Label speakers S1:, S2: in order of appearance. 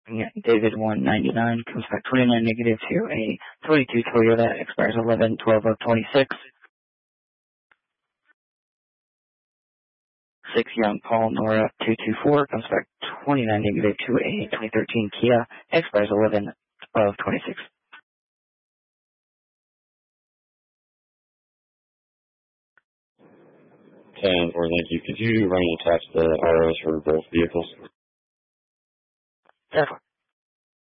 S1: Yeah, David 199 comes back 29 negative to a 22 Toyota, expires 11/12 of 26. 6 Young Paul Nora 224 comes back 29 negative to a 2013 Kia, expires 11 of 26.
S2: 10, or thank you. Could you run and attach the ROs for both vehicles?
S1: Definitely.